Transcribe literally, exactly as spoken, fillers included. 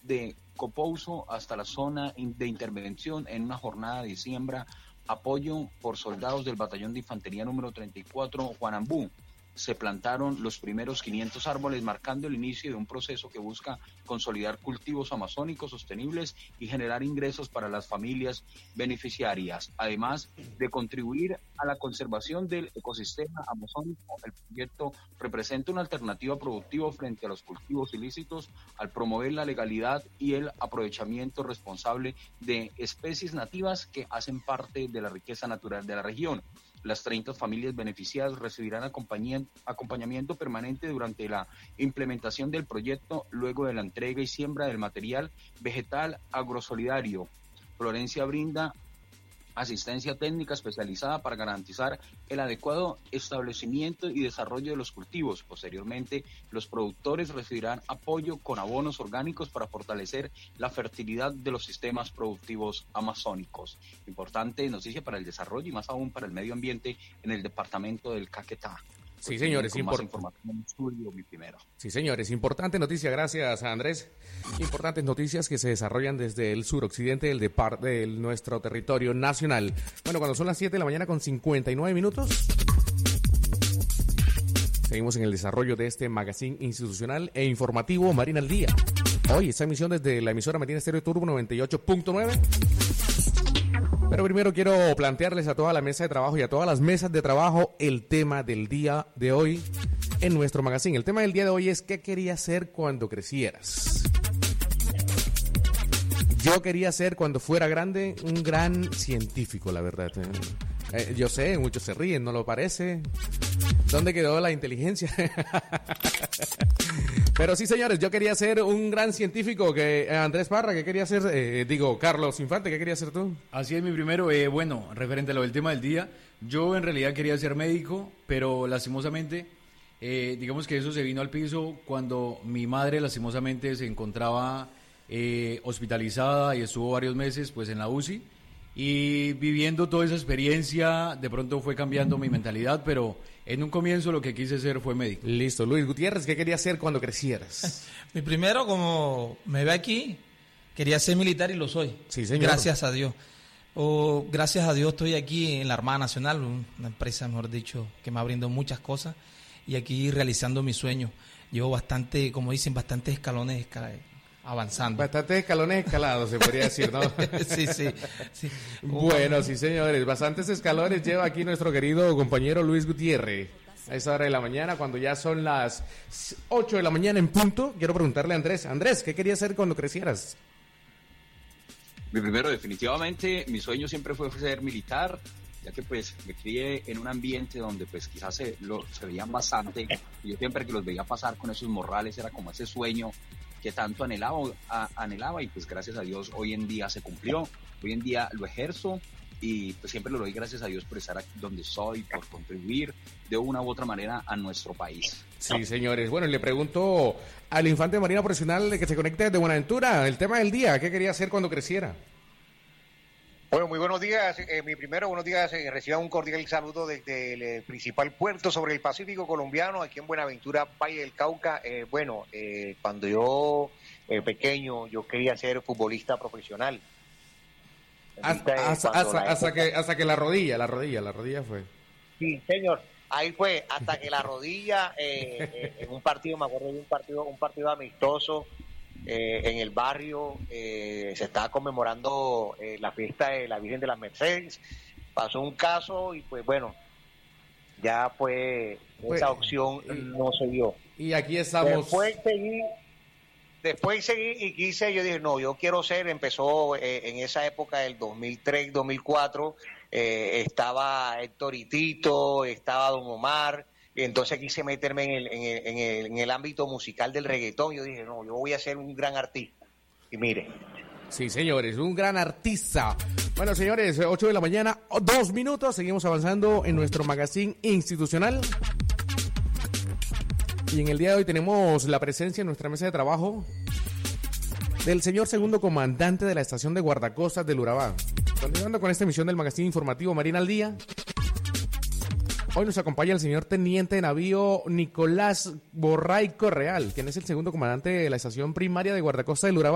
de Copouso hasta la zona de intervención en una jornada de siembra, apoyo por soldados del Batallón de Infantería número treinta y cuatro Juanambú. Se plantaron los primeros quinientos árboles, marcando el inicio de un proceso que busca consolidar cultivos amazónicos sostenibles y generar ingresos para las familias beneficiarias. Además de contribuir a la conservación del ecosistema amazónico, el proyecto representa una alternativa productiva frente a los cultivos ilícitos al promover la legalidad y el aprovechamiento responsable de especies nativas que hacen parte de la riqueza natural de la región. Las treinta familias beneficiadas recibirán acompañamiento permanente durante la implementación del proyecto, luego de la entrega y siembra del material vegetal agrosolidario. Florencia brinda asistencia técnica especializada para garantizar el adecuado establecimiento y desarrollo de los cultivos. Posteriormente, los productores recibirán apoyo con abonos orgánicos para fortalecer la fertilidad de los sistemas productivos amazónicos. Importante noticia para el desarrollo y más aún para el medio ambiente en el departamento del Caquetá. Sí, señores, import- información estudio, mi primero. Sí, señores, importante noticia, gracias Andrés. Importantes noticias que se desarrollan desde el suroccidente del depart de nuestro territorio nacional. Bueno, cuando son las siete de la mañana con cincuenta y nueve minutos, seguimos en el desarrollo de este magazine institucional e informativo Marina al Día. Hoy esta emisión desde la emisora Marina Estéreo Turbo noventa y ocho punto nueve. Pero primero quiero plantearles a toda la mesa de trabajo y a todas las mesas de trabajo el tema del día de hoy en nuestro magazine. El tema del día de hoy es ¿qué querías ser cuando crecieras? Yo quería ser cuando fuera grande un gran científico, la verdad. Eh, yo sé, muchos se ríen, ¿no lo parece? ¿Dónde quedó la inteligencia? Pero sí, señores, yo quería ser un gran científico. Que eh, Andrés Parra, ¿qué quería ser? Eh, digo, Carlos Infante, ¿qué querías ser tú? Así es, mi primero. Eh, bueno, referente a lo del tema del día, yo en realidad quería ser médico, pero lastimosamente, eh, digamos que eso se vino al piso cuando mi madre lastimosamente se encontraba eh, hospitalizada y estuvo varios meses pues en la U C I. Y viviendo toda esa experiencia, de pronto fue cambiando mi mentalidad, pero en un comienzo lo que quise ser fue médico. Listo. Luis Gutiérrez, ¿qué querías ser cuando crecieras? Mi primero, como me ve aquí, quería ser militar y lo soy. Sí, señor. Gracias a Dios. Oh, gracias a Dios estoy aquí en la Armada Nacional, una empresa, mejor dicho, que me ha brindado muchas cosas y aquí realizando mi sueño. Llevo bastante, como dicen, bastantes escalones escalones. Avanzando. Bastantes escalones escalados, se podría decir, ¿no? sí, sí, sí. Bueno, sí, señores, bastantes escalones lleva aquí nuestro querido compañero Luis Gutiérrez. A esa hora de la mañana, cuando ya son las ocho de la mañana en punto, quiero preguntarle a Andrés. Andrés, ¿qué querías hacer cuando crecieras? Mi primero, definitivamente, mi sueño siempre fue ser militar, ya que pues me crié en un ambiente donde pues quizás se, lo, se veían bastante, y yo siempre que los veía pasar con esos morrales era como ese sueño que tanto anhelaba, a, anhelaba y pues gracias a Dios hoy en día se cumplió, hoy en día lo ejerzo y pues siempre lo doy gracias a Dios por estar aquí donde soy, por contribuir de una u otra manera a nuestro país. Sí, señores, bueno, le pregunto al infante marino profesional de que se conecte desde Buenaventura, el tema del día, ¿qué quería hacer cuando creciera? Bueno, muy buenos días. Eh, mi primero, buenos días. Eh, reciban un cordial saludo desde el eh, principal puerto sobre el Pacífico colombiano, aquí en Buenaventura, Valle del Cauca. Eh, bueno, eh, cuando yo eh, pequeño, yo quería ser futbolista profesional. Hasta, Entonces, hasta, hasta, época... hasta, que, hasta que la rodilla, la rodilla, la rodilla fue. Sí, señor. Ahí fue, hasta que la rodilla, eh, eh, en un partido, me acuerdo de un partido, un partido amistoso, Eh, en el barrio eh, se estaba conmemorando eh, la fiesta de la Virgen de las Mercedes, pasó un caso y pues bueno, ya pues, pues esa opción y, no se dio. Y aquí estamos. Después seguí, después seguí y quise, yo dije, no, yo quiero ser, empezó eh, en esa época del dos mil tres, dos mil cuatro, eh, estaba Héctor Itito, estaba Don Omar. Entonces quise meterme en el, en, el, en, el, en el ámbito musical del reggaetón. Yo dije, no, yo voy a ser un gran artista. Y mire. Sí, señores, un gran artista. Bueno, señores, ocho de la mañana, dos minutos. Seguimos avanzando en nuestro magazine institucional. Y en el día de hoy tenemos la presencia en nuestra mesa de trabajo del señor segundo comandante de la estación de guardacostas del Urabá. Continuando con esta emisión del magazine informativo Marina al Día. Hoy nos acompaña el señor teniente de navío Nicolás Borray Correal, quien es el segundo comandante de la estación primaria de guardacosta del Urabá.